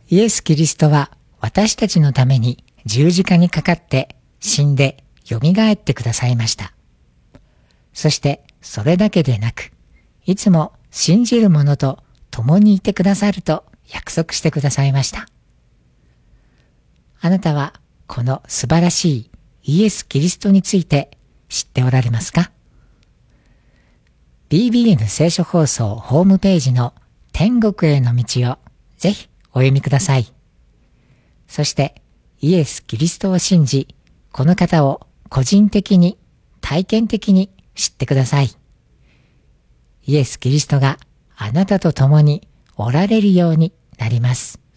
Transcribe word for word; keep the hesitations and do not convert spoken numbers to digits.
イエス・キリストは私たちのために十字架にかかって死んでよみがえってくださいました。そしてそれだけでなく、いつも信じる者と共にいてくださると約束してくださいました。あなたはこの素晴らしいイエス・キリストについて知っておられますか？ ビービーエヌ 聖書放送ホームページの天国への道をぜひお読みください。そしてイエス・キリストを信じ、この方を個人的に体験的に知ってください。イエス・キリストがあなたと共におられるようになります。